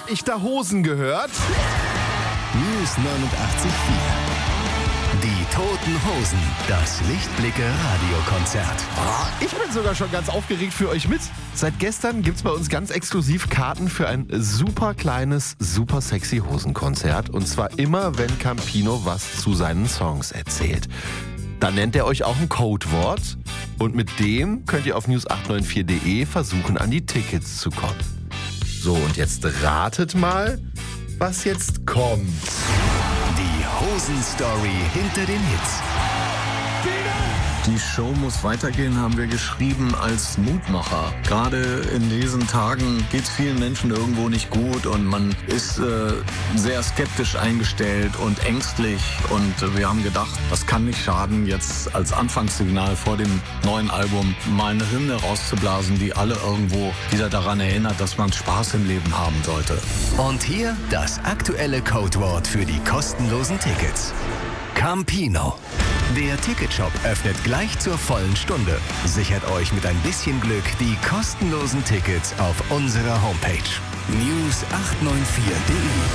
hab ich da Hosen gehört? News 89.4. Die Toten Hosen. Das Lichtblicke-Radiokonzert. Ich bin sogar schon ganz aufgeregt für euch mit. Seit gestern gibt's bei uns ganz exklusiv Karten für ein super kleines, super sexy Hosenkonzert. Und zwar immer, wenn Campino was zu seinen Songs erzählt. Dann nennt er euch auch ein Codewort. Und mit dem könnt ihr auf news894.de versuchen, an die Tickets zu kommen. So, und jetzt ratet mal, was jetzt kommt. Die Hosen-Story hinter den Hits. Die Show muss weitergehen, haben wir geschrieben als Mutmacher. Gerade in diesen Tagen geht es vielen Menschen irgendwo nicht gut und man ist sehr skeptisch eingestellt und ängstlich. Und wir haben gedacht, das kann nicht schaden, jetzt als Anfangssignal vor dem neuen Album mal eine Hymne rauszublasen, die alle irgendwo wieder daran erinnert, dass man Spaß im Leben haben sollte. Und hier das aktuelle Codewort für die kostenlosen Tickets. Campino. Der Ticketshop öffnet gleich zur vollen Stunde. Sichert euch mit ein bisschen Glück die kostenlosen Tickets auf unserer Homepage news894.de.